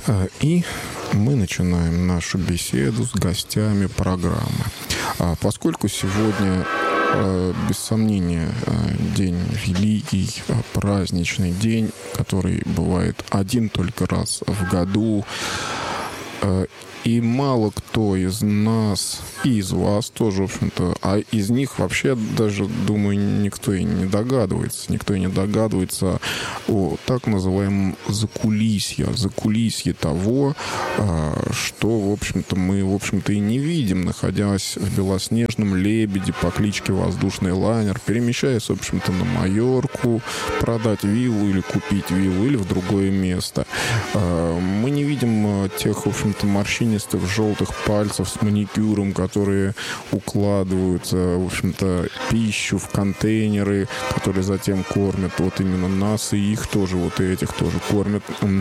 И мы начинаем нашу беседу с гостями программы. Поскольку сегодня, без сомнения, день великий, праздничный день, который бывает один только раз в году, и мало кто из нас, и из вас тоже, в общем-то, а из них вообще даже, думаю, никто и не догадывается. Никто и не догадывается о так называемом закулисье того, что, в общем-то, мы, в общем-то, и не видим, находясь в белоснежном лебеде по кличке Воздушный лайнер, перемещаясь, в общем-то, на Майорку, продать виллу или купить виллу, или в другое место. Мы не видим тех, в общем-то, морщинистых желтых пальцев с маникюром, которые укладывают, в общем-то, пищу в контейнеры, которые затем кормят вот именно нас, и их тоже, вот и этих тоже кормят.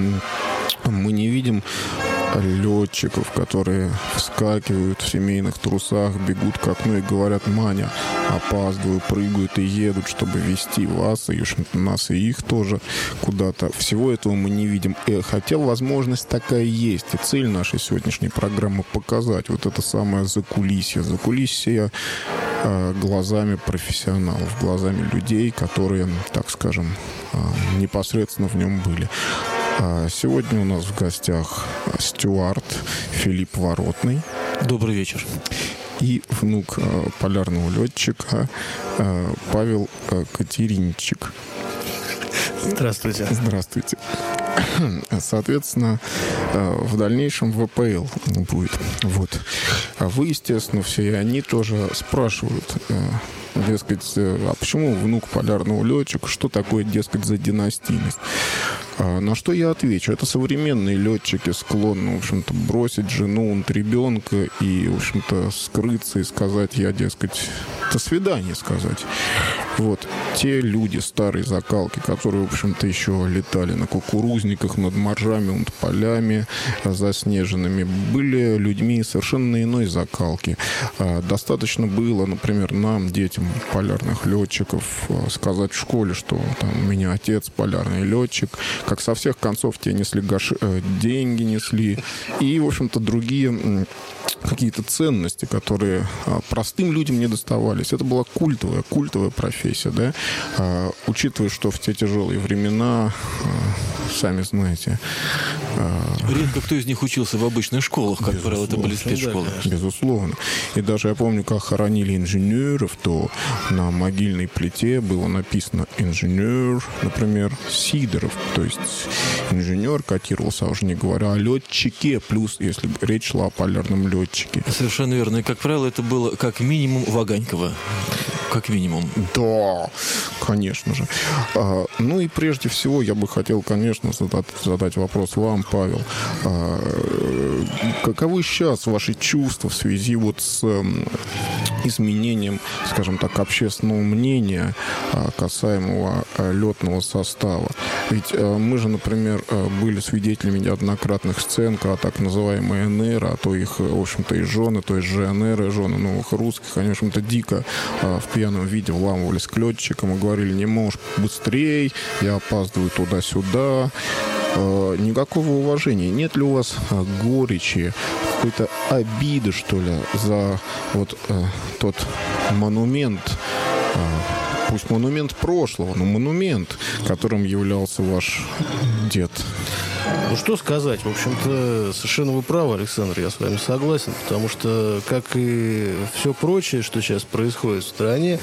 Мы не видим летчиков, которые вскакивают в семейных трусах, бегут к окну и говорят: «Маня, опаздываю», прыгают и едут, чтобы везти вас, и, в общем-то, нас и их тоже куда-то. Всего этого мы не видим. Хотя возможность такая есть. И цель нашей сегодняшней программы — показать вот это самое закулисье. Закулисье глазами профессионалов, глазами людей, которые, так скажем, непосредственно в нем были. Сегодня у нас в гостях стюард Филипп Воротный. Добрый вечер. И внук полярного летчика Павел Катеринчик. Здравствуйте. Здравствуйте. Соответственно, в дальнейшем ВПЛ будет. Вот. А вы, естественно, все, и они тоже спрашивают, дескать, а почему внук полярного летчика, что такое, дескать, за династийность? На что я отвечу: это современные летчики склонны, в общем-то, бросить жену, ребенка и, в общем-то, скрыться и сказать: я, дескать, до свидания сказать. Вот. Те люди старой закалки, которые, в общем-то, еще летали на кукурузниках над моржами, над полями заснеженными, были людьми совершенно иной закалки. Достаточно было, например, нам, детям полярных летчиков, сказать в школе, что там, у меня отец полярный летчик, как со всех концов те несли деньги несли и, в общем-то, другие какие-то ценности, которые простым людям не доставались. Это была культовая профессия, да? Учитывая, что в те тяжелые времена, сами знаете... Редко кто из них учился в обычных школах, как правило, это были спецшколы. Безусловно. И даже я помню, как хоронили инженеров, то на могильной плите было написано «инженер», например, Сидоров. То есть инженер котировался, а уже не говоря о летчике, плюс, если речь шла о полярном летчике. Совершенно верно. И, как правило, это было как минимум Ваганькова. Как минимум. Да, конечно же. Ну и прежде всего я бы хотел, конечно, задать вопрос вам, Павел. Каковы сейчас ваши чувства в связи вот с изменением, скажем так, общественного мнения касаемого летного состава? Ведь мы же, например, были свидетелями неоднократных сцен, когда так называемые НР, а то их, в общем-то, и жены, то есть ЖНР, и жены новых русских, они, в общем-то, дико в пьяном виде вламывались к летчикам и говорили: не можешь быстрее, я опаздываю туда-сюда. Никакого уважения. Нет ли у вас горечи, какой-то обиды, что ли, за вот тот монумент, пусть монумент прошлого, но монумент, которым являлся ваш дед? Ну, что сказать? В общем-то, совершенно вы правы, Александр, я с вами согласен, потому что, как и все прочее, что сейчас происходит в стране,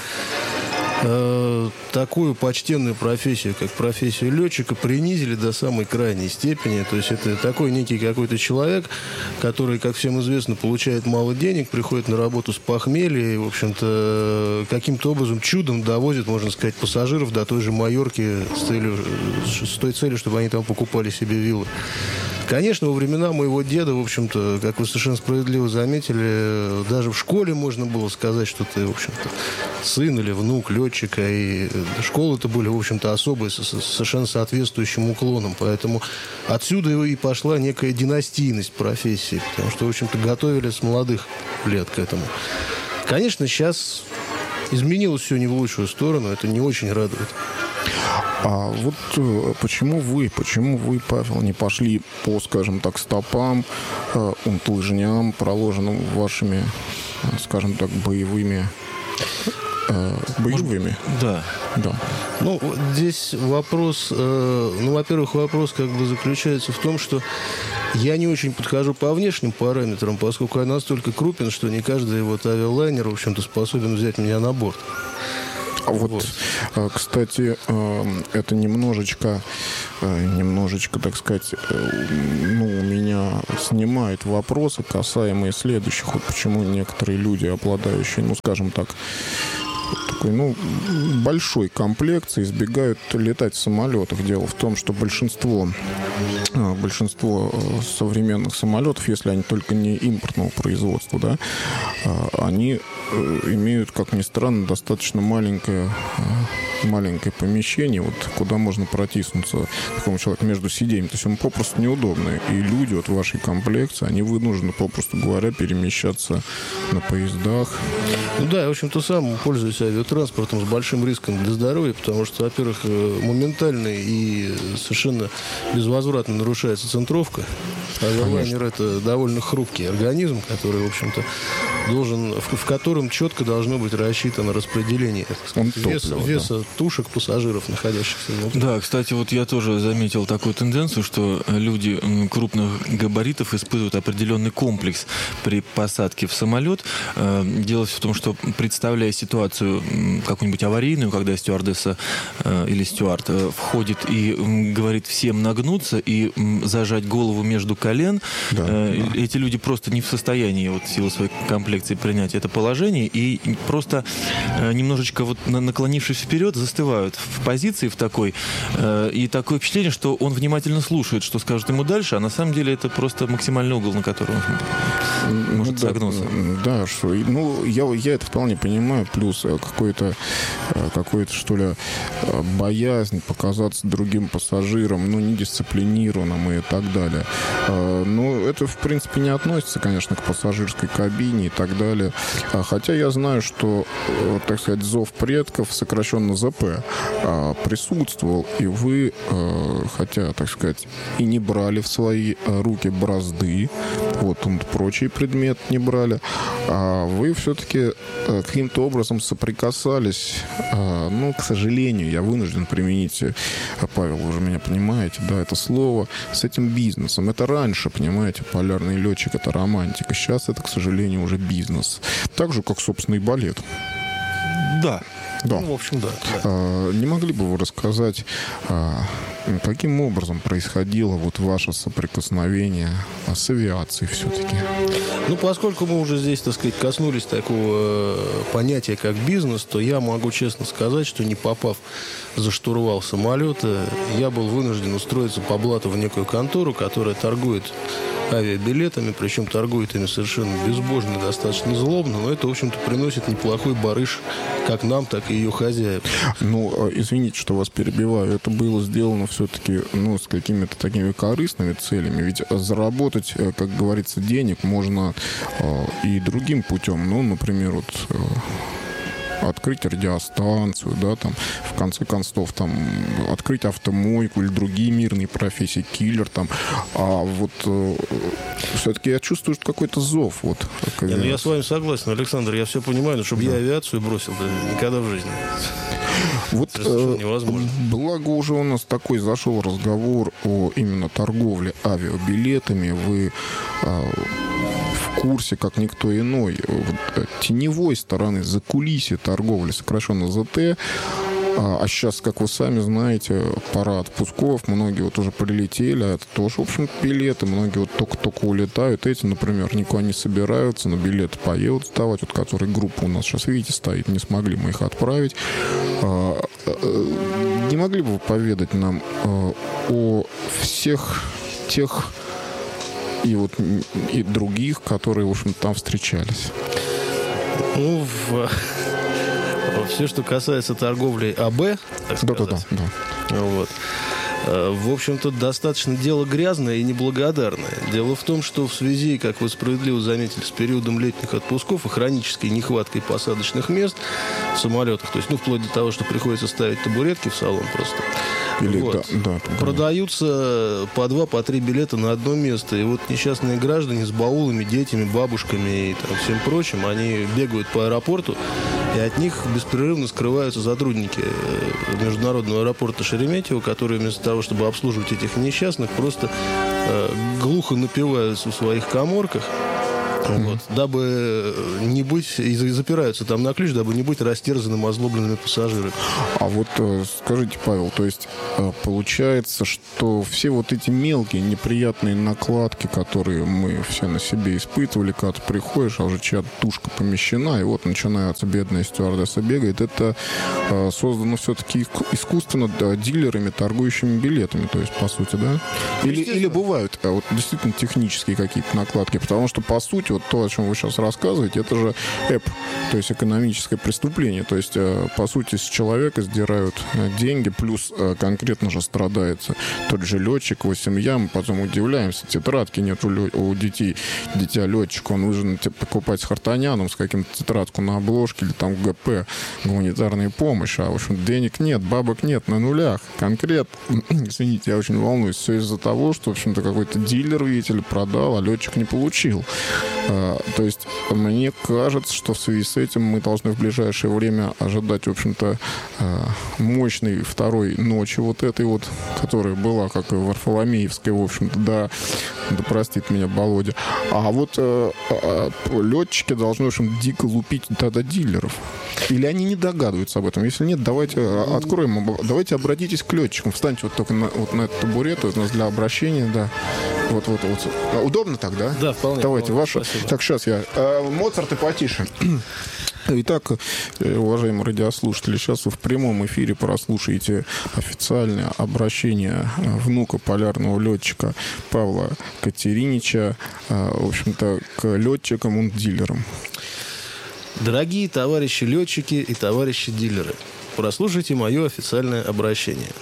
такую почтенную профессию, как профессию летчика, принизили до самой крайней степени. То есть это такой некий какой-то человек, который, как всем известно, получает мало денег, приходит на работу с похмелья и, в общем-то, каким-то образом чудом довозит, можно сказать, пассажиров до той же Майорки с той целью, чтобы они там покупали себе виллы. Конечно, во времена моего деда, в общем-то, как вы совершенно справедливо заметили, даже в школе можно было сказать, что ты, в общем-то, сын или внук летчика. И школы-то были, в общем-то, особые, с совершенно соответствующим уклоном. Поэтому отсюда и пошла некая династийность профессии. Потому что, в общем-то, готовили с молодых лет к этому. Конечно, сейчас изменилось все не в лучшую сторону. Это не очень радует. А вот почему вы, Павел, не пошли по, скажем так, стопам, лыжням, проложенным вашими, скажем так, боевыми? Да. Ну, здесь вопрос, во-первых, вопрос как бы заключается в том, что я не очень подхожу по внешним параметрам, поскольку я настолько крупен, что не каждый вот авиалайнер, в общем-то, способен взять меня на борт. Вот, кстати, это немножечко, так сказать, у меня снимает вопросы, касаемые следующих. Вот почему некоторые люди, обладающие, скажем так, такой, большой комплекции, избегают летать в самолетах. Дело в том, что большинство современных самолетов, если они только не импортного производства, да, они имеют, как ни странно, достаточно маленькое помещение, вот, куда можно протиснуться такому человеку между сиденьями. То есть ему попросту неудобно. И люди вот в вашей комплекции, они вынуждены, попросту говоря, перемещаться на поездах. Да, я, в общем-то, сам пользуюсь авиатранспортом с большим риском для здоровья, потому что, во-первых, моментально и совершенно безвозвратно нарушается центровка. Авиалайнер — это довольно хрупкий организм, который, в общем-то, в котором четко должно быть рассчитано распределение веса тушек пассажиров, находящихся внутри. Да, кстати, вот я тоже заметил такую тенденцию, что люди крупных габаритов испытывают определенный комплекс при посадке в самолет. Дело в том, что, представляя ситуацию какую-нибудь аварийную, когда стюардесса или стюард входит и говорит всем нагнуться и зажать голову между колен, эти люди просто не в состоянии вот, в силу своей комплекции принять это положение и просто немножечко вот наклонившись вперед, застывают в позиции в такой. И такое впечатление, что он внимательно слушает, что скажет ему дальше, а на самом деле это просто максимальный угол, на который он может согнуться. Да, что, я это вполне понимаю, плюс какой-то, что ли, боязнь показаться другим пассажирам, недисциплинированным и так далее. Но это, в принципе, не относится, конечно, к пассажирской кабине и так далее. Хотя я знаю, что, так сказать, зов предков, сокращенно ЗП, присутствовал, и вы, хотя, так сказать, и не брали в свои руки бразды, прочий предмет не брали, а вы все-таки каким-то образом соприкасались, к сожалению, я вынужден применить, Павел, вы уже меня понимаете, да, это слово, с этим бизнесом. Это раньше, понимаете, полярный летчик — это романтика. Сейчас это, к сожалению, уже бизнес. Так же, как, собственно, и балет. Да. В общем, да. Не могли бы вы рассказать, каким образом происходило ваше соприкосновение с авиацией все-таки? Поскольку мы уже здесь, так сказать, коснулись такого понятия, как бизнес, то я могу честно сказать, что не попав за штурвал самолета, я был вынужден устроиться по блату в некую контору, которая торгует авиабилетами, причем торгует ими совершенно безбожно, достаточно злобно, но это, в общем-то, приносит неплохой барыш как нам, так и ее хозяев. Извините, что вас перебиваю, это было сделано все-таки, с какими-то такими корыстными целями, ведь заработать, как говорится, денег можно и другим путем, например, открыть радиостанцию, да, там, в конце концов, там, открыть автомойку или другие мирные профессии, киллер, там, все-таки я чувствую, что какой-то зов, я с вами согласен, Александр, я все понимаю, но чтобы я авиацию бросил, да, никогда в жизни. Невозможно. Благо уже у нас такой зашел разговор о именно торговле авиабилетами, вы в курсе, как никто иной, теневой стороны, закулисья торговли, сокращенно ЗТ. А сейчас, как вы сами знаете, пора отпусков, многие уже прилетели, а это тоже, в общем, билеты, многие только-только улетают. Эти, например, никуда не собираются, на билеты поедут сдавать, которые группа у нас сейчас, видите, стоит, не смогли мы их отправить. Не могли бы вы поведать нам о всех тех и других, которые, в общем, там встречались? Все, что касается торговли АБ, так сказать. Да. в общем-то, достаточно дело грязное и неблагодарное. Дело в том, что в связи, как вы справедливо заметили, с периодом летних отпусков и хронической нехваткой посадочных мест в самолетах, то есть, вплоть до того, что приходится ставить табуретки в салон просто, Или, вот, продаются по 2, по 3 билета на одно место. И вот несчастные граждане с баулами, детьми, бабушками и всем прочим, они бегают по аэропорту, и от них беспрерывно скрываются сотрудники международного аэропорта Шереметьево, которые вместо того, чтобы обслуживать этих несчастных, просто глухо напиваются в своих каморках, вот, дабы не быть, и запираются там на ключ, дабы не быть растерзанным озлобленными пассажирами. А вот скажите, Павел, то есть получается, что все вот эти мелкие неприятные накладки, которые мы все на себе испытывали, когда ты приходишь, а уже чья-то тушка помещена, и вот начинается бедная стюардесса бегает, это создано все-таки искусственно дилерами, торгующими билетами, то есть, по сути, да? Или бывают вот действительно технические какие-то накладки, потому что, по сути, вот то, о чем вы сейчас рассказываете, это же ЭП, то есть экономическое преступление. То есть, по сути, с человека сдирают деньги, плюс конкретно же страдается тот же летчик, его семья. Мы потом удивляемся, тетрадки нет у детей. Дитя летчика, он вынужден покупать с Хартаняном с каким-то тетрадку на обложке или там ГП, гуманитарная помощь. А, в общем, денег нет, бабок нет, на нулях. Конкретно, извините, я очень волнуюсь. Все из-за того, что, в общем-то, какой-то дилер, видите ли, продал, а летчик не получил. То есть, мне кажется, что в связи с этим мы должны в ближайшее время ожидать, в общем-то, мощной второй ночи вот этой вот, которая была, как и в Варфоломеевской, в общем-то, да простит меня Володя. А вот летчики должны, в общем, дико лупить тогда дилеров. Или они не догадываются об этом? Если нет, давайте откроем, давайте обратитесь к летчикам. Встаньте вот только на этот табурет, у нас для обращения, да. Вот. Удобно так, да? Да, вполне. Давайте, вашу. Спасибо. Так, сейчас я. Моцарт и потише. Итак, уважаемые радиослушатели, сейчас вы в прямом эфире прослушаете официальное обращение внука полярного летчика Павла Катеринича, в общем-то, к летчикам и дилерам. Дорогие товарищи летчики и товарищи дилеры, прослушайте мое официальное обращение.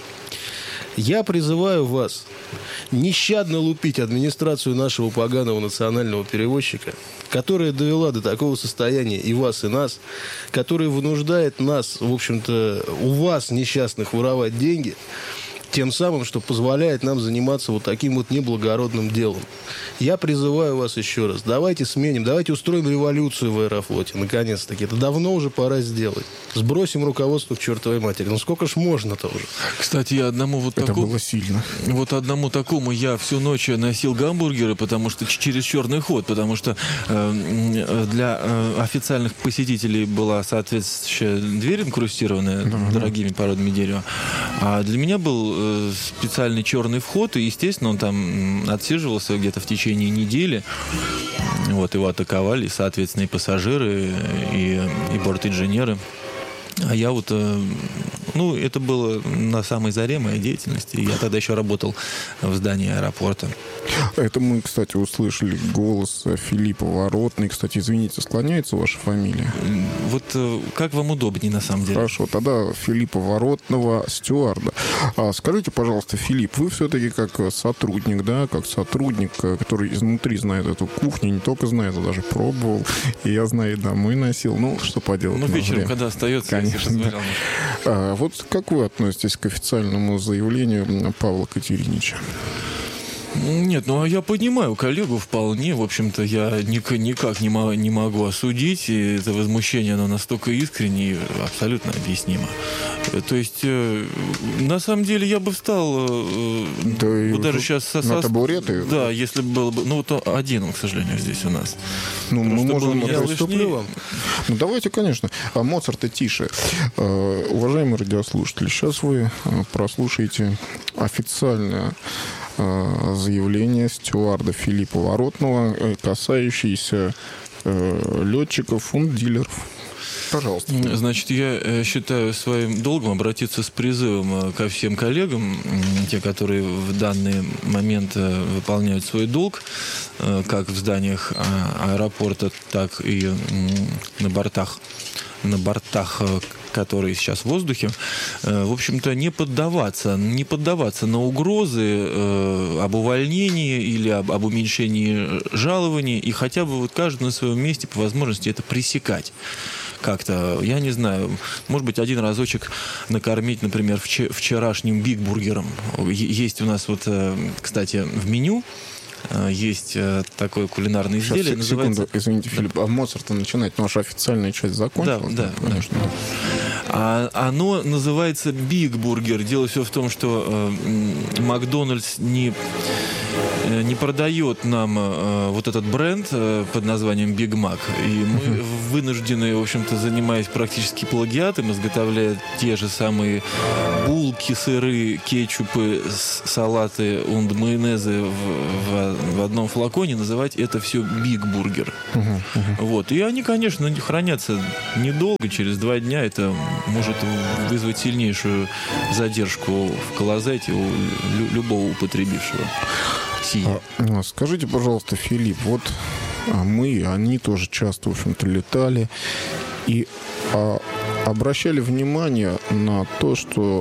Я призываю вас нещадно лупить администрацию нашего поганого национального перевозчика, которая довела до такого состояния и вас, и нас, которая вынуждает нас, в общем-то, у вас, несчастных, воровать деньги, тем самым, что позволяет нам заниматься вот таким вот неблагородным делом. Я призываю вас еще раз, давайте сменим, давайте устроим революцию в Аэрофлоте, наконец-таки. Это давно уже пора сделать. Сбросим руководство к чертовой матери. Ну сколько ж можно-то уже? Кстати, я одному вот такому... Это было сильно. Вот одному такому я всю ночь носил гамбургеры, потому что через черный ход, потому что для официальных посетителей была соответствующая дверь инкрустированная дорогими породами дерева, а для меня был специальный черный вход, и, естественно, он там отсиживался где-то в течение недели. Вот, его атаковали, соответственно, и пассажиры, и борт-инженеры. А я вот... это было на самой заре моей деятельности. Я тогда еще работал в здании аэропорта. Это мы, кстати, услышали голос Филиппа Воротный. Кстати, извините, склоняется ваша фамилия? Вот как вам удобнее, на самом деле. Хорошо, тогда Филиппа Воротного, стюарда. Скажите, пожалуйста, Филипп, вы все-таки как сотрудник, да, как сотрудник, который изнутри знает эту кухню, не только знает, а даже пробовал. И я знаю, домой носил. Ну, что поделать. Вечером, когда остается, конечно. Да. Вот как вы относитесь к официальному заявлению Павла Катеринича? Нет, я понимаю коллегу вполне. В общем-то, я никак не могу осудить. И это возмущение, оно настолько искренне и абсолютно объяснимо. То есть, на самом деле, я бы встал даже сейчас на табуреты. Да, если было бы... один он, к сожалению, здесь у нас. Мы можем... Я уступлю вам. Давайте, конечно. Моцарта тише. Уважаемые радиослушатели, сейчас вы прослушаете официальное заявление стюарда Филиппа Воротного, касающееся летчиков и дилеров. Пожалуйста. Значит, я считаю своим долгом обратиться с призывом ко всем коллегам, те, которые в данный момент выполняют свой долг, как в зданиях аэропорта, так и на бортах которые сейчас в воздухе, в общем-то, не поддаваться на угрозы об увольнении или об уменьшении жалований, и хотя бы вот каждый на своем месте по возможности это пресекать. Как-то, я не знаю, может быть, один разочек накормить, например, вчерашним бигбургером. Есть у нас вот, кстати, в меню есть такое кулинарное изделие. Сейчас, секунду, извините, Филипп, а Моцарта начинать, наша официальная часть закончилась? Да, конечно. Оно называется бигбургер. Дело все в том, что Макдональдс не продает нам вот этот бренд под названием Биг Мак. И мы вынуждены, в общем-то, занимаясь практически плагиатом, изготовляя те же самые булки, сыры, кетчупы, салаты и майонезы в одном флаконе, называть это все Биг Бургер. Вот. И они, конечно, хранятся недолго. Через 2 дня это может вызвать сильнейшую задержку в клозете у любого употребившего. Скажите, пожалуйста, Филипп, вот они тоже часто, в общем-то, летали и обращали внимание на то, что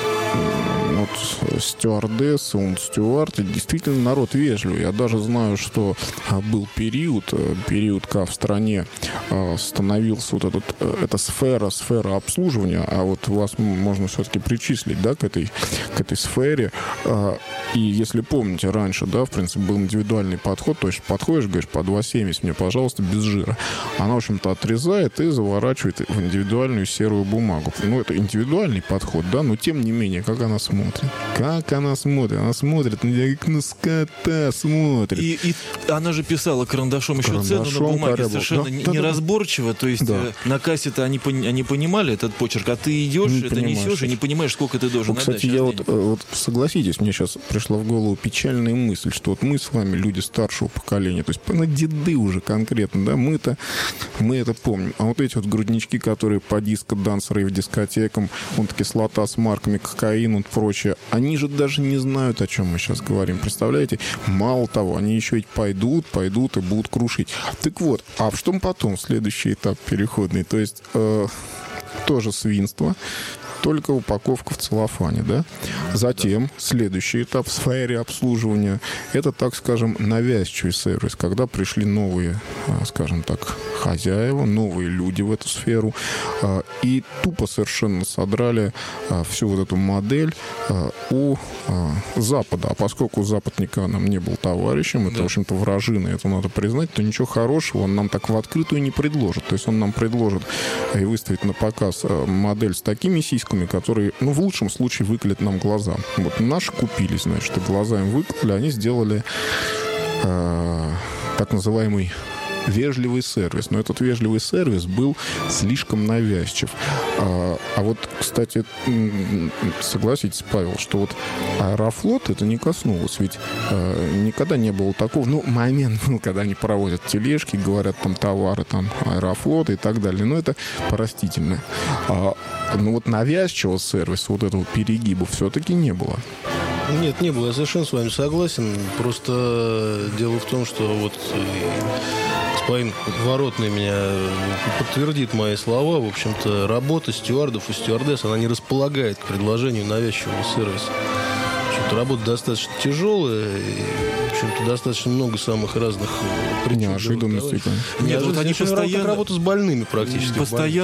вот стюардессы, стюарды, действительно народ вежливый. Я даже знаю, что был период, когда в стране становился вот эта сфера обслуживания, а вот вас можно все-таки причислить, да, к этой сфере. И если помните, раньше, да, в принципе, был индивидуальный подход, то есть подходишь, говоришь, по 2,70 мне, пожалуйста, без жира. Она, в общем-то, отрезает и заворачивает в индивидуальную серую бумагу. Ну, это индивидуальный подход, да, но тем не менее, как она смотрит? Как она смотрит? Она смотрит на тебя, как на скота смотрит. И она же писала карандашом еще цену на бумаге совершенно неразборчиво. То есть на кассе-то они понимали этот почерк, а ты идешь, это несешь и не понимаешь, сколько ты должен отдать. Кстати, я вот согласитесь, мне сейчас пришла в голову печальная мысль, что вот мы с вами, люди старшего поколения, то есть на деды уже конкретно, да, мы это помним. А вот эти вот груднички, которые по диско-дансеры и в дискотекам, кислота с марками, кокаин и прочее, они же даже не знают, о чем мы сейчас говорим. Представляете? Мало того, они еще ведь пойдут и будут крушить. Так вот, а что потом, следующий этап переходный? То есть тоже свинство, только упаковка в целлофане, да? Затем следующий этап в сфере обслуживания — это, так скажем, навязчивый сервис, когда пришли новые, скажем так, хозяева, новые люди в эту сферу, и тупо совершенно содрали всю вот эту модель у Запада. А поскольку Запад никогда нам не был товарищем, это, в общем-то, вражина, это надо признать, то ничего хорошего он нам так в открытую не предложит. То есть он нам предложит и выставит на показ модель с такими сиськами, которые, в лучшем случае, выколят нам глаза. Вот наши купились, значит, и глаза им выкололи, они сделали так называемый вежливый сервис. Но этот вежливый сервис был слишком навязчив. А вот, кстати, согласитесь, Павел, что вот Аэрофлот это не коснулось. Ведь никогда не было такого. Момент был, когда они проводят тележки, говорят там товары, там Аэрофлота и так далее. Но это простительно. Вот навязчивого сервиса, вот этого перегиба все-таки не было. Нет, не было. Я совершенно с вами согласен. Просто дело в том, что вот господин Воротный меня подтвердит мои слова. В общем-то, работа стюардов и стюардесс, она не располагает к предложению навязчивого сервиса. В общем-то, работа достаточно тяжелая, и, в общем-то, достаточно много самых разных причин. Неожиданностей. Нет, вот они постоянно... работа с больными практически.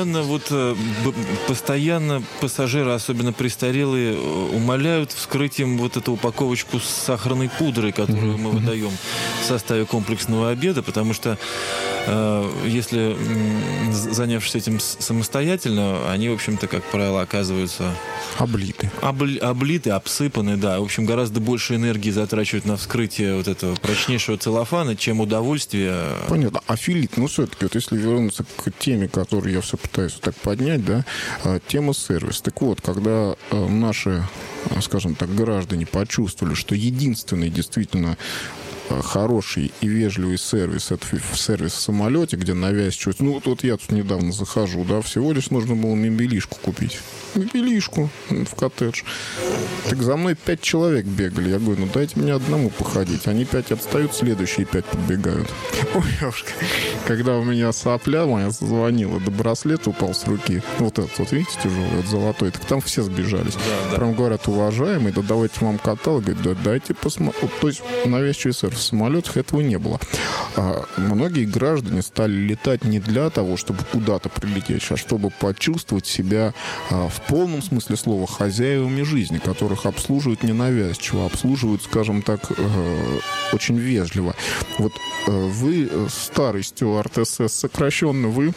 Постоянно пассажиры, особенно престарелые, умоляют вскрыть им вот эту упаковочку с сахарной пудрой, которую мы выдаем в составе комплексного обеда, потому что если занявшись этим самостоятельно, они, в общем-то, как правило, оказываются облиты, обсыпаны, да. В общем, гораздо больше энергии затрачивают на вскрытие вот этого прочнейшего целлофана, чем удовольствие. Понятно. А Филипп, все-таки, вот если вернуться к теме, которую я все пытаюсь так поднять, да, тема сервис. Так вот, когда наши, скажем так, граждане почувствовали, что единственный действительно хороший и вежливый сервис, это сервис в самолете, где навязчивость. Ну, вот я тут недавно захожу, да, всего лишь нужно было мебелишку купить. Мебелишку в коттедж. Так за мной 5 человек бегали. Я говорю, ну дайте мне одному походить. Они 5 отстают, следующие 5 подбегают. Ой, девушка, когда у меня сопля моя зазвонила, да браслет упал с руки. Вот этот, вот видите, тяжелый, вот золотой. Так там все сбежались. Да. Прям говорят, уважаемый, да давайте вам каталог. Говорит, да дайте посмотреть. То есть навязчивый сервис в самолетах этого не было. Многие граждане стали летать не для того, чтобы куда-то прилететь, а чтобы почувствовать себя в полном смысле слова хозяевами жизни, которых обслуживают ненавязчиво, обслуживают, скажем так, очень вежливо. Вот вы, старый стюард СС, сокращенно, вы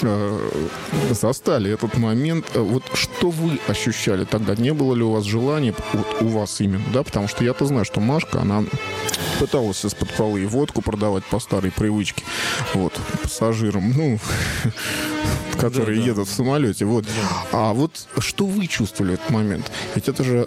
застали этот момент. Вот что вы ощущали тогда? Не было ли у вас желания, вот у вас именно, да? Потому что я-то знаю, что Машка, она пыталась из-под полы и водку продавать по старой привычке, вот, пассажирам, ну, которые едут в самолете, вот. А вот что вы чувствовали в этот момент? Ведь это же,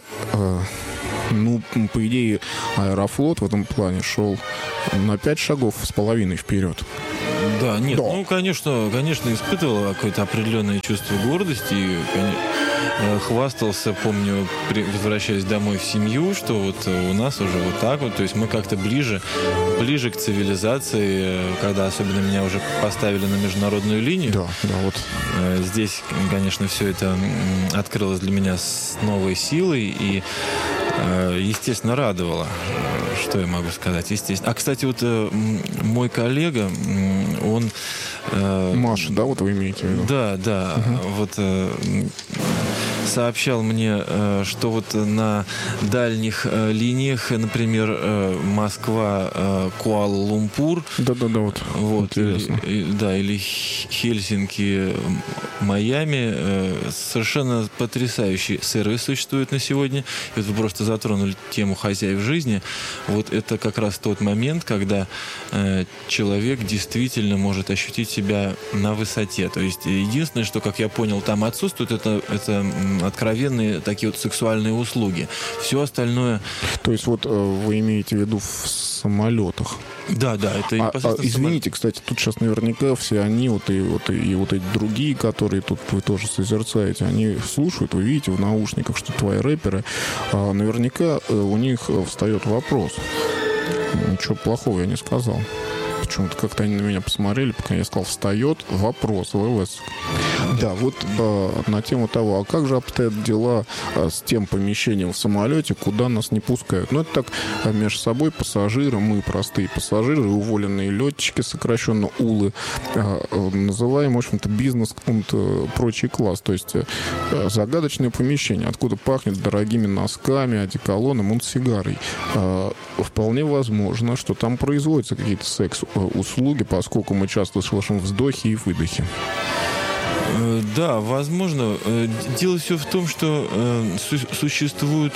ну, по идее, Аэрофлот в этом плане шел на 5 шагов с половиной вперед. Да, нет, ну, конечно, испытывал какое-то определенное чувство гордости. И, хвастался, помню, возвращаясь домой в семью, что вот у нас уже вот так вот, то есть мы как-то ближе к цивилизации, когда особенно меня уже поставили на международную линию. Да, вот. Здесь, конечно, все это открылось для меня с новой силой и, естественно, радовало. Что я могу сказать? Естественно. А, кстати, вот мой коллега, он... Маша, да, вот вы имеете в виду? Да. Вот сообщал мне, что вот на дальних линиях, например, Москва-Куала-Лумпур. Да, вот. Или Хельсинки-Майами. Совершенно потрясающий сервис существует на сегодня. И вот вы просто затронули тему хозяев жизни. Вот это как раз тот момент, когда человек действительно может ощутить себя на высоте. То есть единственное, что, как я понял, там отсутствует, это откровенные такие вот сексуальные услуги. Все остальное... То есть вот вы имеете в виду в самолетах? Да, это непосредственно... Извините, кстати, тут сейчас наверняка все они, вот эти другие, которые тут вы тоже созерцаете, они слушают, вы видите в наушниках, что твои рэперы, наверняка у них встает вопрос. Ничего плохого я не сказал. Почему-то как-то они на меня посмотрели, пока я сказал, встает вопрос, ВВС. Да, вот на тему того, а как же обстоят дела с тем помещением в самолете, куда нас не пускают? Ну, это так между собой пассажиры, мы простые пассажиры, уволенные летчики, сокращенно УЛы, называем, в общем-то, бизнес какой-то прочий класс. То есть загадочное помещение, откуда пахнет дорогими носками, одеколоном, мунтсигарой. Вполне возможно, что там производятся какие-то секс-услуги, поскольку мы часто слышим вздохи и выдохи. Да, возможно. Дело все в том, что существует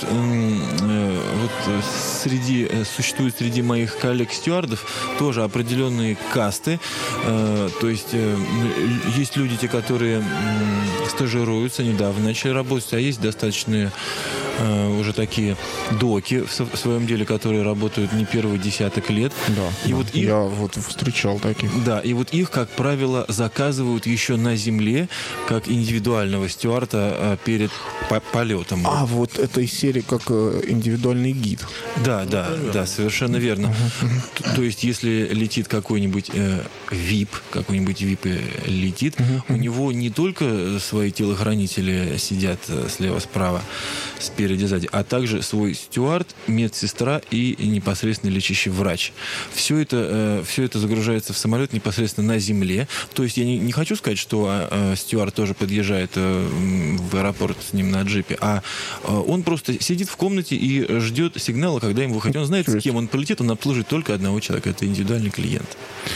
среди моих коллег-стюардов тоже определенные касты. То есть есть люди, те, которые стажируются, недавно начали работать, а есть достаточные уже такие доки в своем деле, которые работают не первый десяток лет. Да, вот их, я вот встречал таких. Да, и вот их, как правило, заказывают еще на земле, как индивидуального стюарда перед полетом. А, вот этой серии как индивидуальный гид. Да, совершенно верно. То есть, если летит какой-нибудь VIP летит, у него не только свои телохранители сидят слева-справа, спереди, сзади, а также свой стюард, медсестра и непосредственно лечащий врач. Все это загружается в самолет непосредственно на земле. То есть я не хочу сказать, что стюард тоже подъезжает в аэропорт с ним на джипе, а он просто сидит в комнате и ждет сигнала, когда ему выходит. Он знает, с кем он полетит, он обслуживает только одного человека. Это индивидуальный клиент.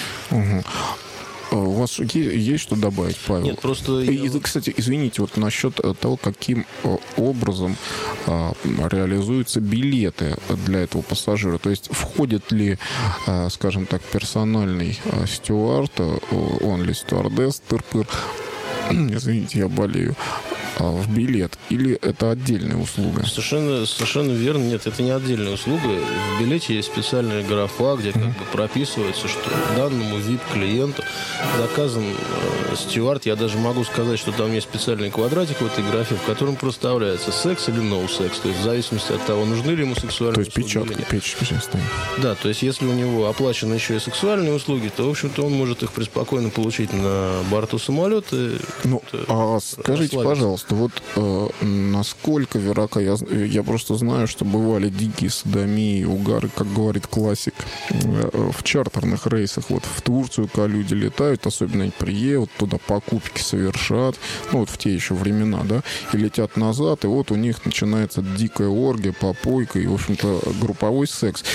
У вас есть что добавить, Павел? Нет, просто... Кстати, извините, вот насчет того, каким образом реализуются билеты для этого пассажира. То есть входит ли, скажем так, персональный стюард, он ли стюардесс, тыр-пыр, извините, я болею, в билет? Или это отдельная услуга? Совершенно верно. Нет, это не отдельная услуга. В билете есть специальная графа, где как бы прописывается, что данному VIP-клиенту заказан стюард. Я даже могу сказать, что там есть специальный квадратик в этой графе, в котором проставляется секс или no секс. То есть в зависимости от того, нужны ли ему сексуальные услуги. То есть печатка стоит. Да, то есть если у него оплачены еще и сексуальные услуги, то, в общем-то, он может их преспокойно получить на борту самолета. Скажите, пожалуйста, вот насколько велика, я просто знаю, что бывали дикие содомии, угары, как говорит классик, в чартерных рейсах. Вот в Турцию, когда люди летают, особенно они приедут, туда покупки совершат, вот в те еще времена, да, и летят назад, и вот у них начинается дикая оргия, попойка и, в общем-то, групповой секс.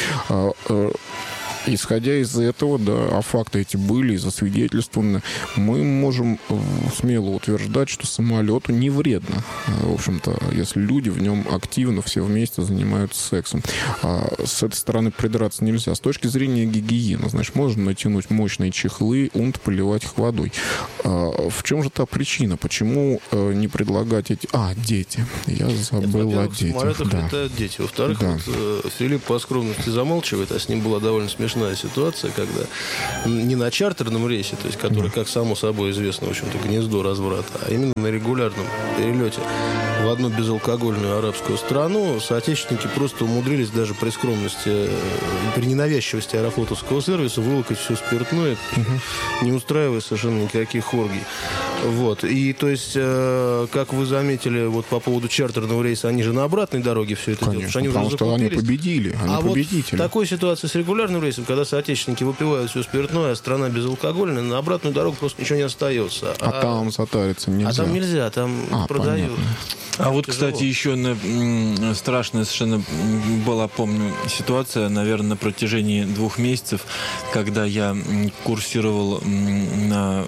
Исходя из этого, да, а факты эти были и засвидетельствованы, мы можем смело утверждать, что самолету не вредно, в общем-то, если люди в нем активно все вместе занимаются сексом. С этой стороны придраться нельзя. С точки зрения гигиены, значит, можно натянуть мощные чехлы, поливать их водой. В чем же та причина? Почему не предлагать эти... дети. Я забыл о детях. В самолетах летают дети. Во-вторых, Филипп по скромности замалчивает, а с ним была довольно смешная ситуация, когда не на чартерном рейсе, то есть который, как само собой известно, в общем-то, гнездо разврата, а именно на регулярном перелете в одну безалкогольную арабскую страну соотечественники просто умудрились даже при скромности, при ненавязчивости аэрофлотовского сервиса вылокать все спиртное, не устраивая совершенно никаких оргий. Вот. И, то есть, как вы заметили, вот по поводу чартерного рейса, они же на обратной дороге все это делают. Конечно, потому что они победили, победители. Вот в такой ситуации с регулярным рейсом, когда соотечественники выпивают все спиртное, а страна безалкогольная, на обратную дорогу просто ничего не остается. Там затариться нельзя. А там нельзя, там продают. Понятно. А вот, кстати, еще страшная совершенно была, помню, ситуация, наверное, на протяжении 2 месяцев, когда я курсировал на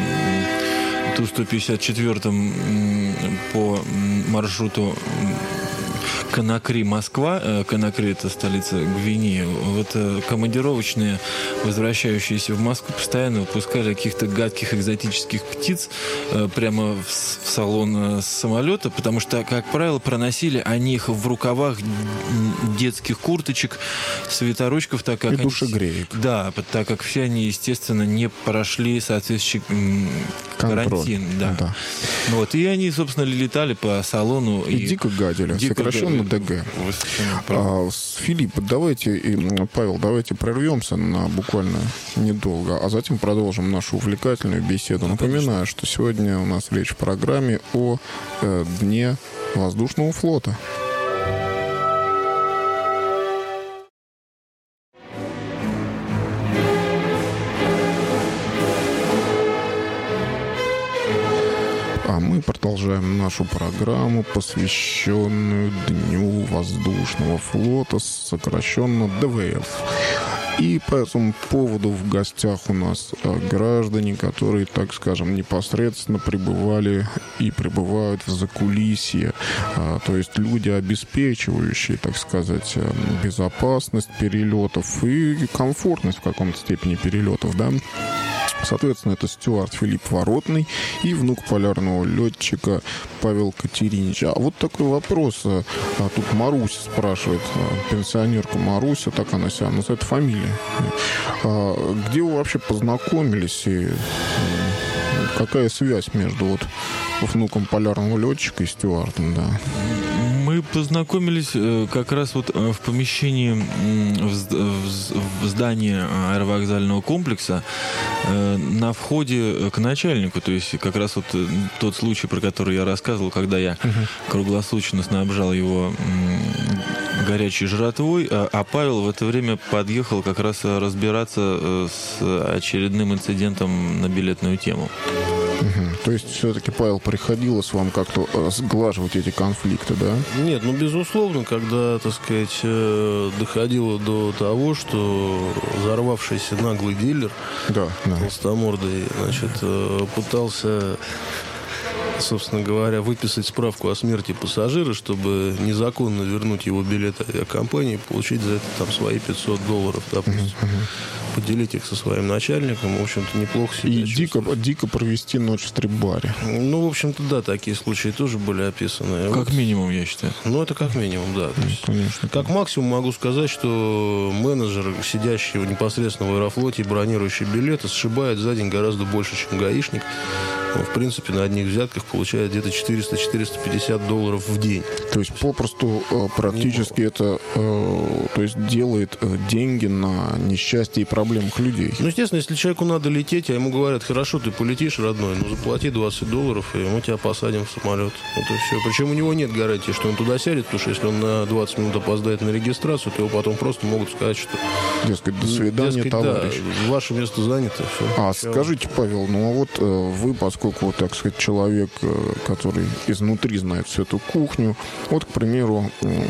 Ту-154 по маршруту Конакри, Москва. Конакри — это столица Гвинеи. Вот командировочные, возвращающиеся в Москву, постоянно выпускали каких-то гадких экзотических птиц прямо в салон самолета, потому что, как правило, проносили они их в рукавах детских курточек, свитерочков, так как и душегреек. Да, так как все они, естественно, не прошли соответствующий карантин. Да. Вот, и они, собственно, летали по салону. И дико гадили. Сокращенно ДГ. Филипп, Павел, давайте прервемся на буквально недолго, а затем продолжим нашу увлекательную беседу. Напоминаю, что сегодня у нас речь в программе о Дне воздушного флота. Мы продолжаем нашу программу, посвященную Дню воздушного флота, сокращенно ДВФ. И по этому поводу в гостях у нас граждане, которые, так скажем, непосредственно пребывали и пребывают в закулисье. То есть люди, обеспечивающие, так сказать, безопасность перелетов и комфортность в каком-то степени перелетов, да. Соответственно, это стюард Филипп Воротный и внук полярного летчика Павел Катеринич. А вот такой вопрос. Тут Маруся спрашивает, пенсионерка Маруся, так она себя называет, фамилия. Где вы вообще познакомились и какая связь между внуком полярного летчика и стюардом, да? Мы познакомились как раз вот в помещении в здании аэровокзального комплекса на входе к начальнику. То есть как раз вот тот случай, про который я рассказывал, когда я круглосуточно снабжал его горячей жратвой, а Павел в это время подъехал как раз разбираться с очередным инцидентом на билетную тему. То есть все-таки, Павел, приходилось вам как-то сглаживать эти конфликты, да? Нет, безусловно, когда, так сказать, доходило до того, что взорвавшийся наглый дилер толстомордый, значит, пытался собственно говоря, выписать справку о смерти пассажира, чтобы незаконно вернуть его билет авиакомпании и получить за это там свои $500, допустим. Поделить их со своим начальником, в общем-то, неплохо себя И дико провести ночь в стрип-баре. Ну, в общем-то, да, такие случаи тоже были описаны. Как минимум, я считаю. Ну, это как минимум, да. То есть, конечно. как максимум могу сказать, что менеджер, сидящий непосредственно в Аэрофлоте и бронирующий билеты, сшибает за день гораздо больше, чем гаишник. Он, в принципе, на одних взятках получает где-то $400-450 в день. То есть попросту практически это то есть делает деньги на несчастье и проблемах людей. Ну, естественно, если человеку надо лететь, а ему говорят: хорошо, ты полетишь, родной, но заплати $20, и мы тебя посадим в самолет. Вот и все. Причем у него нет гарантии, что он туда сядет, потому что если он на 20 минут опоздает на регистрацию, то его потом просто могут сказать, что... Дескать, до свидания, товарищ. Да, ваше место занято. Все. Скажите, Павел, ну а вот вы, поскольку, вот, так сказать, человек, который изнутри знает всю эту кухню, вот, к примеру,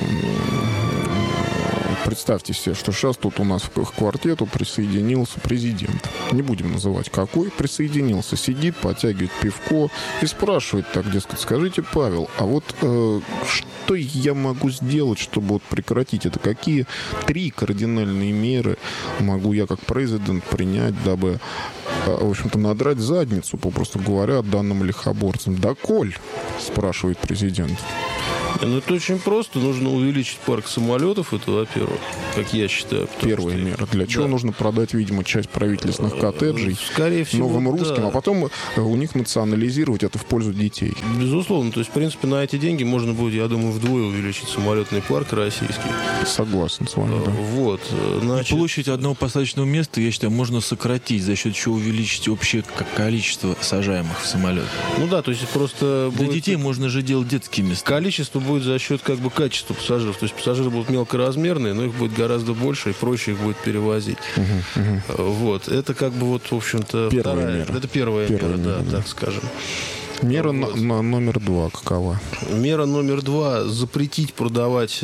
представьте себе, что сейчас тут у нас к квартету присоединился президент. Не будем называть какой. Присоединился, сидит, потягивает пивко и спрашивает так, дескать: скажите, Павел, а вот что я могу сделать, чтобы вот прекратить это? Какие 3 кардинальные меры могу я как президент принять, дабы, в общем-то, надрать задницу, попросту говоря, данным лихоборцам? «Доколь?» — спрашивает президент. Ну, это очень просто. Нужно увеличить парк самолетов, это, во-первых, как я считаю. Первая мера. Для чего нужно продать, видимо, часть правительственных коттеджей скорее всего, новым русским, да. А потом у них национализировать это в пользу детей. Безусловно. То есть, в принципе, на эти деньги можно будет, я думаю, вдвое увеличить самолетный парк российский. Согласен с вами, да. Вот. Значит... Площадь одного посадочного места, я считаю, можно сократить, за счет чего увеличить общее количество сажаемых в самолет. Ну да, то есть просто... Для детей можно же делать детские места. Количество будет за счет как бы качества пассажиров. То есть пассажиры будут мелкоразмерные, но их будет гораздо больше, и проще их будет перевозить. Вот. Это как бы вот, в общем-то, первая мера. Это первая мера, да, так скажем. Мера номер 2 какова? Мера номер 2 – запретить продавать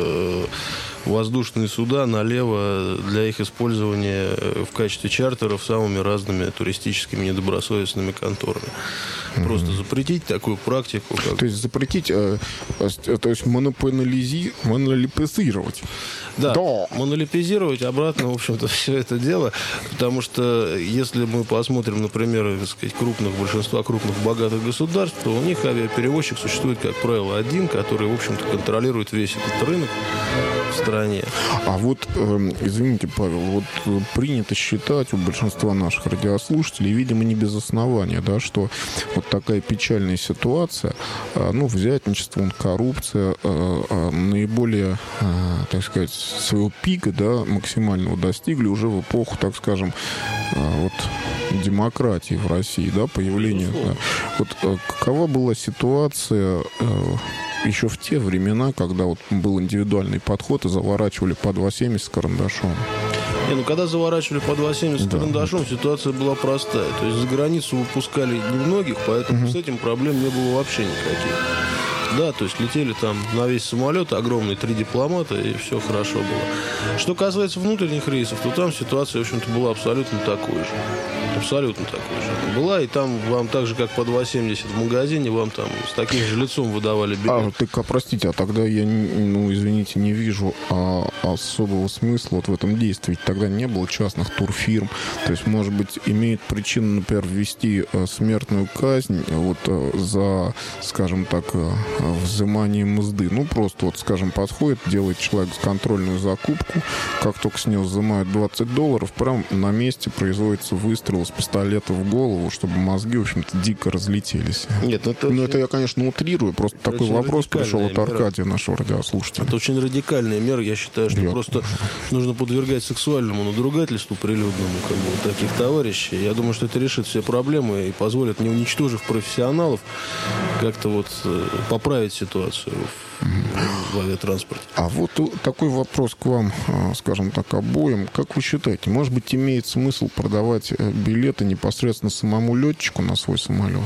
воздушные суда налево для их использования в качестве чартеров самыми разными туристическими недобросовестными конторами. Просто запретить такую практику. То есть запретить, то есть монополизировать. Да, монолипизировать обратно, в общем-то, все это дело. Потому что если мы посмотрим, например, так сказать, большинства крупных богатых государств, то у них авиаперевозчик существует, как правило, один, который, в общем-то, контролирует весь этот рынок в стране. А вот, извините, Павел, вот принято считать у большинства наших радиослушателей, видимо, не без основания, да, что вот такая печальная ситуация, взятничество, коррупция, наиболее, так сказать, своего пика, да, максимального достигли уже в эпоху, так скажем, вот демократии в России, да, появления. Да. Вот какова была ситуация еще в те времена, когда вот был индивидуальный подход и заворачивали по 2,70 карандашом? Когда заворачивали по 2,70 карандашом, ситуация была простая. То есть за границу выпускали немногих, поэтому с этим проблем не было вообще никаких. Да, то есть летели там на весь самолет огромные 3 дипломата, и все хорошо было. Что касается внутренних рейсов, то там ситуация, в общем-то, была абсолютно такой же. Абсолютно такой же. Была, и там вам так же, как по 2,70 в магазине, вам там с таким же лицом выдавали билет. Простите, а тогда я, извините, не вижу особого смысла вот в этом действии. Тогда не было частных турфирм. То есть, может быть, имеет причину, например, ввести смертную казнь вот за, скажем так, взимание мзды. Просто вот, скажем, подходит, делает человек контрольную закупку, как только с него взимают $20, прям на месте производится выстрел с пистолета в голову, чтобы мозги, в общем-то, дико разлетелись. Нет, это я, конечно, утрирую. Просто такой вопрос пришел от Аркадия, нашего радиослушателя. Это очень радикальная мера. Я считаю, что просто нужно подвергать сексуальному надругательству прилюдному таких товарищей. Я думаю, что это решит все проблемы и позволит, не уничтожив профессионалов, как-то поправить ситуацию в авиатранспорте. А вот такой вопрос к вам, скажем так, обоим. Как вы считаете, может быть, имеет смысл продавать билеты непосредственно самому летчику на свой самолет?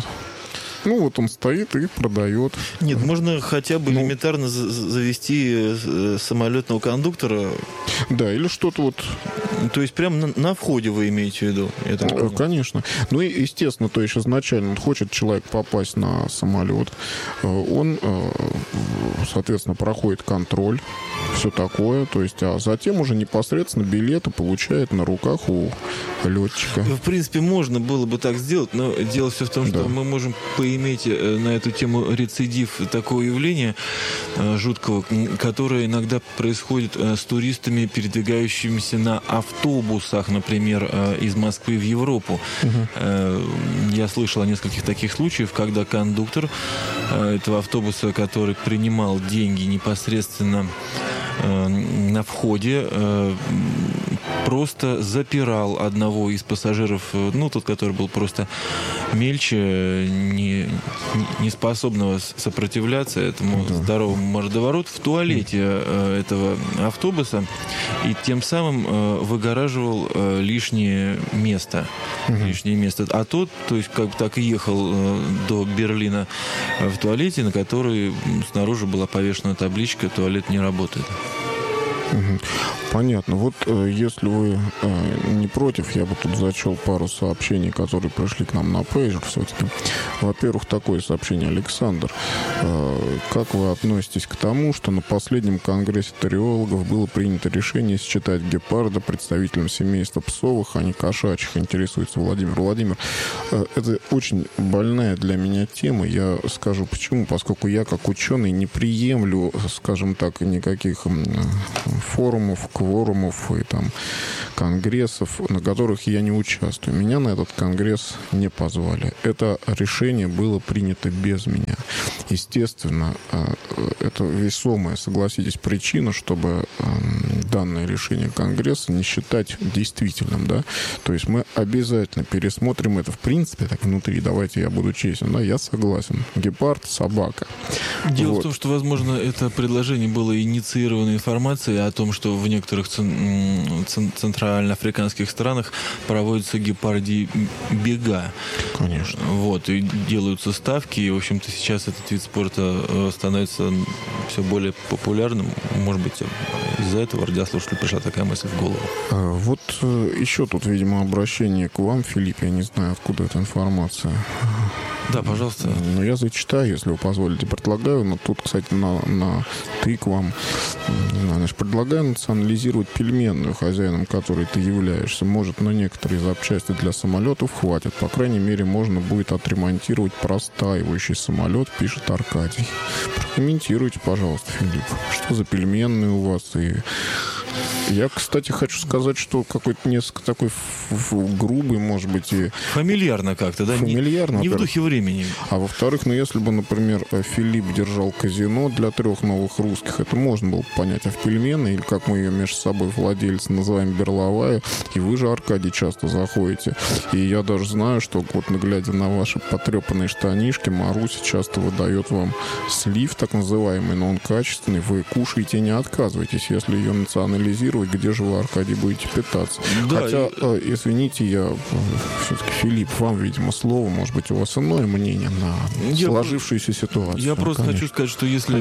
Он стоит и продает. Нет, можно хотя бы элементарно завести самолетного кондуктора. Да, или что-то То есть прямо на входе вы имеете в виду? Конечно. Ну и, естественно, то есть изначально хочет человек попасть на самолет, он, соответственно, проходит контроль, все такое, то есть, а затем уже непосредственно билеты получает на руках у летчика. В принципе, можно было бы так сделать, но дело все в том, что мы можем поиметь на эту тему рецидив такого явления жуткого, которое иногда происходит с туристами, передвигающимися на автобусах, например, из Москвы в Европу. Я слышал о нескольких таких случаев, когда кондуктор этого автобуса, который принимал деньги непосредственно на входе, просто запирал одного из пассажиров, ну, тот, который был просто мельче, не способного сопротивляться этому здоровому мордовороту, в туалете этого автобуса, и тем самым выгораживал лишнее место. А тот, то есть, как так и ехал до Берлина в туалете, на который снаружи была повешена табличка «Туалет не работает». Понятно. Вот если вы не против, я бы тут зачел пару сообщений, которые пришли к нам на пейджер все-таки. Во-первых, такое сообщение. Александр, как вы относитесь к тому, что на последнем конгрессе тариологов было принято решение считать гепарда представителем семейства псовых, а не кошачьих? Интересуется Владимир. Владимир, это очень больная для меня тема. Я скажу почему. Поскольку я, как ученый, не приемлю, скажем так, никаких форумов, кворумов и там конгрессов, на которых я не участвую. Меня на этот конгресс не позвали. Это решение было принято без меня. Естественно, это весомая, согласитесь, причина, чтобы данное решение конгресса не считать действительным, да. То есть мы обязательно пересмотрим это. В принципе, так внутри, давайте я буду честен, да, я согласен. Гепард, собака. Дело в том, что, возможно, это предложение было инициировано информацией о том, что в некоторых центральноафриканских странах проводятся гепарди бега. Конечно. Вот, и делаются ставки, и, в общем-то, сейчас этот вид спорта становится все более популярным. Может быть, из-за этого радиослушателю пришла такая мысль в голову. Вот еще тут, видимо, обращение к вам, Филипп. Я не знаю, откуда эта информация. Да, пожалуйста. Но я зачитаю, если вы позволите. Предлагаю, но тут, кстати, на ты к вам. Значит, предлагаю национализировать пельменную, хозяином которой ты являешься. Может, на некоторые запчасти для самолетов хватит. По крайней мере, можно будет отремонтировать простаивающий самолет, пишет Аркадий. Прокомментируйте, пожалуйста, Филипп. Что за пельменные у вас? И я, кстати, хочу сказать, что какой-то несколько такой грубый, может быть, и... Фамильярно как-то, да? Фамильярно. Не в духе времени. А во-вторых, ну, если бы, например, Филипп держал казино для 3 новых русских, это можно было бы понять. А в пельмены, или как мы ее между собой владельцы называем, берловая, и вы же, Аркадий, часто заходите. И я даже знаю, что, вот, глядя на ваши потрепанные штанишки, Маруся часто выдает вам слив, так называемый, но он качественный. Вы кушаете и не отказываетесь. Если ее национализировать, где же вы, Аркадий, будете питаться? Да, хотя, извините, я все-таки, Филипп, вам, видимо, слово, может быть, у вас иное мнение на сложившуюся ситуацию. Я просто хочу сказать, что если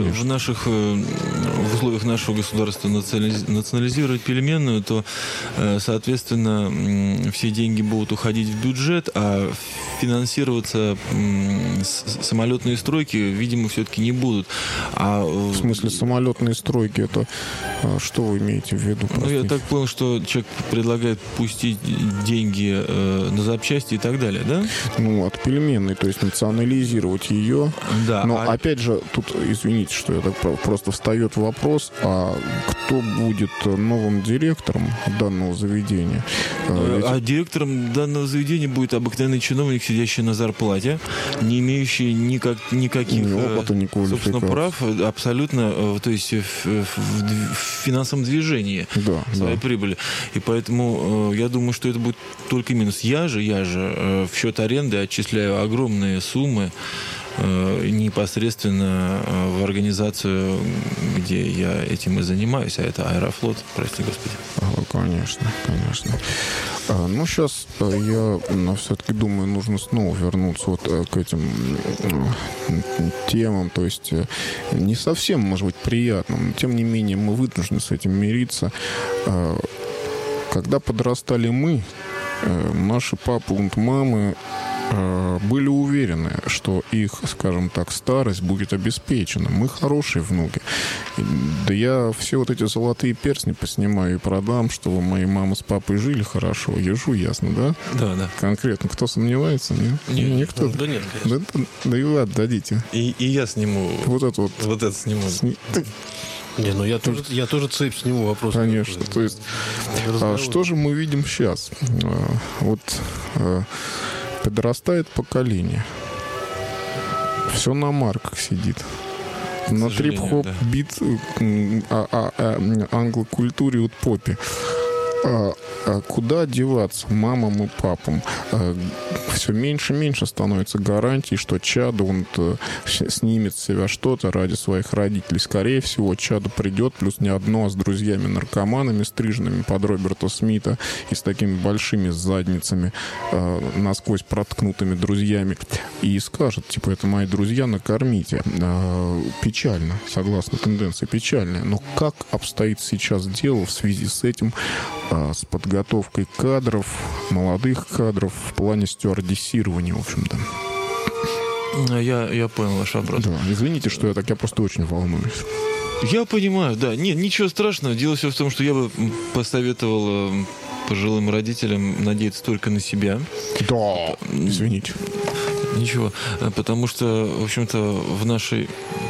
в условиях нашего государства национализировать пельменную, то, соответственно, все деньги будут уходить в бюджет, а финансироваться самолетные стройки, видимо, все-таки не будут. В смысле, самолетные стройки, это что вы имеете в виду? Ну, я так понял, что человек предлагает пустить деньги на запчасти и так далее, да? Ну, от пельменной, то есть национализировать ее. Да. Но, опять же, тут, извините, что я так просто встает вопрос, а кто будет новым директором данного заведения? А директором данного заведения будет обыкновенный чиновник, сидящий на зарплате, не имеющий никаких опыта, ни собственно, прав, абсолютно, то есть в финансовом движении своей прибыли. И поэтому я думаю, что это будет только минус. Я же в счет аренды отчисляю огромные суммы непосредственно в организацию, где я этим и занимаюсь, а это Аэрофлот, прости господи. Конечно. Ну, сейчас я все-таки думаю, нужно снова вернуться вот к этим темам, то есть не совсем, может быть, приятным, но тем не менее мы вынуждены с этим мириться. Когда подрастали мы, наши папы и мамы были уверены, что их, скажем так, старость будет обеспечена. Мы хорошие внуки. Да я все вот эти золотые перстни поснимаю и продам, чтобы мои мама с папой жили хорошо. Ежу ясно, да? Да, да. Конкретно. Кто сомневается? Нет? Никто? Да нет, конечно. Да и вы отдадите. И я сниму. Вот это вот. Вот это сниму. Не, ну я тоже цепь сниму, вопрос. Конечно. Такой. То есть, что же мы видим сейчас? Вот подрастает поколение. Все на марках сидит. На трип-хоп, да. бит, англокультуре, вот попе. Куда деваться мамам и папам? Все меньше и меньше становится гарантий, что чадо он снимет с себя что-то ради своих родителей. Скорее всего, чадо придет, плюс не одно, а с друзьями-наркоманами, стриженными под Роберта Смита и с такими большими задницами, насквозь проткнутыми друзьями, и скажет, типа, это мои друзья, накормите. Печально, согласно тенденции, печально. Но как обстоит сейчас дело в связи с этим, с подготовкой кадров, молодых кадров в плане стюардессирования, в общем-то? Я понял ваш вопрос. Да, извините, что я просто очень волнуюсь. Я понимаю, да. Нет, ничего страшного. Дело все в том, что я бы посоветовал пожилым родителям надеяться только на себя. Да, извините. Ничего, потому что, в общем-то, в нашей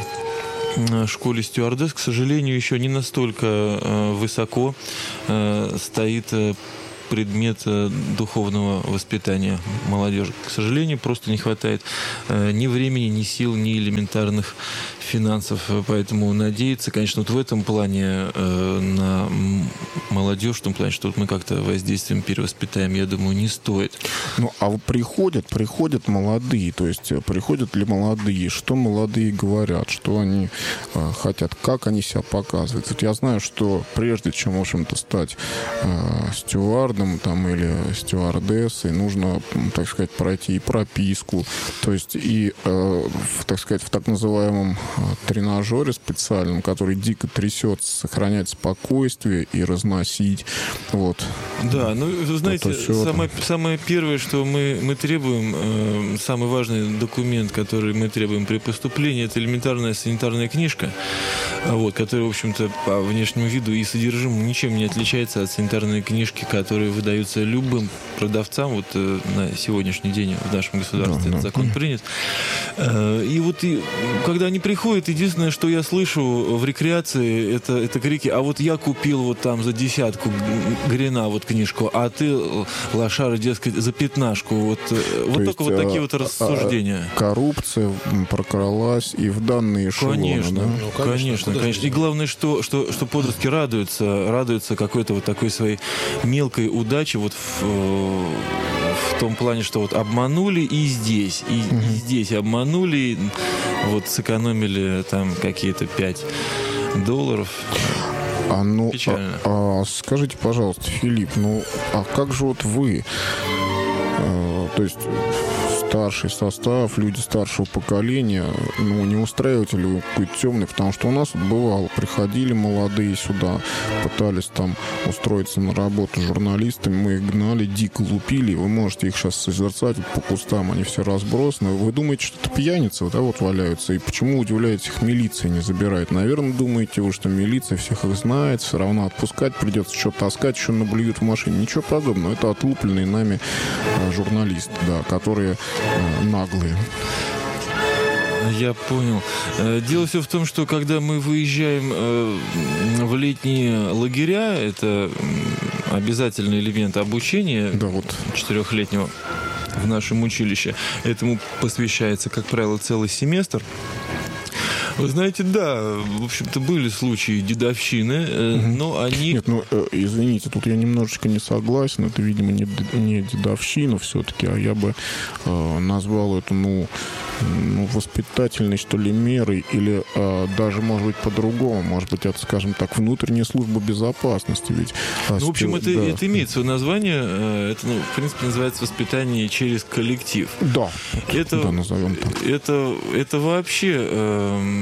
школе стюардесс, к сожалению, еще не настолько высоко стоит предмет духовного воспитания молодежи. К сожалению, просто не хватает ни времени, ни сил, ни элементарных финансов. Поэтому надеяться, конечно, вот в этом плане на молодежь, в том плане, что вот мы как-то воздействием перевоспитаем, я думаю, не стоит. Ну, а вот приходят молодые, то есть приходят ли молодые, что молодые говорят, что они хотят, как они себя показывают. Вот я знаю, что прежде чем, в общем-то, стать стюардом там, или стюардессой, нужно, так сказать, пройти и прописку, то есть и, так сказать, в так называемом тренажере специальном, который дико трясется, сохранять спокойствие и разносить. Вот. Да, ну, вы знаете, самое первое, что мы требуем, самый важный документ, который мы требуем при поступлении, это элементарная санитарная книжка, вот, которая, в общем-то, по внешнему виду и содержимому ничем не отличается от санитарной книжки, которые выдаются любым продавцам. Вот на сегодняшний день в нашем государстве этот закон принят. И вот когда они приходят, единственное, что я слышу в рекреации, это крики: а вот я купил вот там за 10 грина вот книжку, а ты, лошара, дескать, за 15. Вот только вот такие вот рассуждения. Коррупция прокралась и в данные эшелоны. Конечно, да? Конечно. И главное, что подростки радуются какой-то вот такой своей мелкой удаче вот в том плане, что вот обманули и здесь, и здесь обманули, вот сэкономили там какие-то $5. Печально. Скажите, пожалуйста, Филипп, а как же вот вы, то есть старший состав, люди старшего поколения, не устраиваете ли вы какой-то темный? Потому что у нас бывало, приходили молодые сюда, пытались там устроиться на работу журналистами, мы их гнали, дико лупили, вы можете их сейчас созерцать по кустам, они все разбросаны. Вы думаете, что это пьяницы, да, вот валяются, и почему, удивляетесь, их милиция не забирает? Наверное, думаете вы, что милиция всех их знает, все равно отпускать придется, что таскать, еще наблюют в машине. Ничего подобного, это отлупленные нами журналисты, да, которые наглые. Я понял. Дело все в том, что когда мы выезжаем в летние лагеря, это обязательный элемент обучения, да, вот 4-летнего в нашем училище. Этому посвящается, как правило, целый семестр. Вы знаете, да, в общем-то, были случаи дедовщины, но они... Нет, извините, тут я немножечко не согласен. Это, видимо, не дедовщина все-таки, а я бы назвал это, воспитательной, что ли, мерой, или даже, может быть, по-другому. Может быть, это, скажем так, внутренняя служба безопасности. Ведь, в общем, это имеет свое название. Это, в принципе, называется воспитание через коллектив. Да, назовем так. Это вообще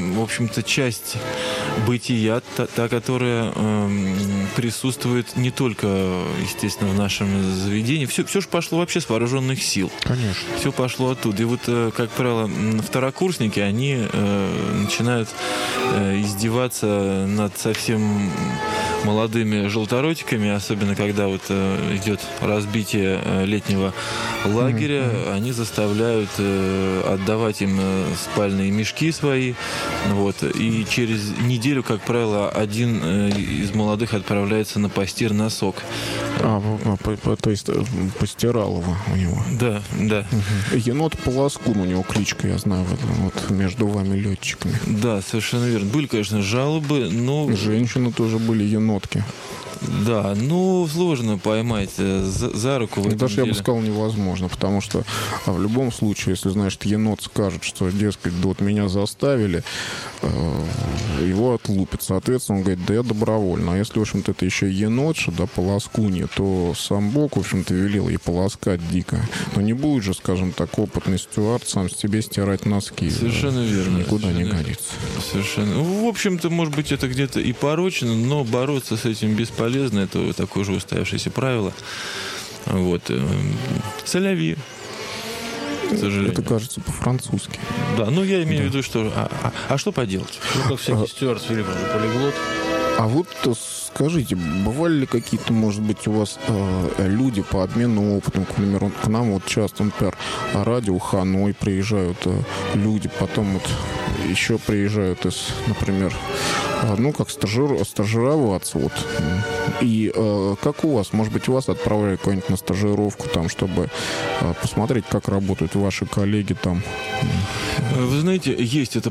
в общем-то, часть бытия, та, которая присутствует не только, естественно, в нашем заведении. Все же пошло вообще с вооруженных сил. Конечно. Все пошло оттуда. И вот, как правило, второкурсники, они начинают издеваться над совсем молодыми желторотиками, особенно когда вот идет разбитие летнего лагеря, они заставляют отдавать им спальные мешки свои. Вот. И через неделю, как правило, один из молодых отправляется на постир носок. То есть постирал его у него. Да. Енот Полоскун у него кличка, я знаю, вот между вами летчиками. Да, совершенно верно. Были, конечно, жалобы, но... Женщины тоже были енотки. Да, сложно поймать за руку в этом Даже деле. я бы сказал, невозможно, потому что в любом случае, если, значит, енот скажет, что, дескать, да вот меня заставили, его отлупят. Соответственно, он говорит, да я добровольно. А если, в общем-то, это еще енотша, да, полоскунья, то сам Бог, в общем-то, велел ей полоскать дико. Но не будет же, скажем так, опытный стюард сам себе стирать носки. Совершенно верно. Никуда совершенно не годится. Совершенно. В общем-то, может быть, это где-то и порочно, но бороться с этим бесполезно. Это такое же устоявшееся правило. Вот. Соляви. К сожалению. Это, кажется, по-французски. Да, я имею в виду, что... А что поделать? Как всякий стюард Филипп же полиглот. А вот скажите, бывали ли какие-то, может быть, у вас люди по обмену опытом, например, к нам вот часто, например, радио Ханой приезжают люди, потом вот еще приезжают из, например, как стажироваться вот. И как у вас, может быть, вас отправляли куда-нибудь на стажировку там, чтобы посмотреть, как работают ваши коллеги там? Вы знаете, есть это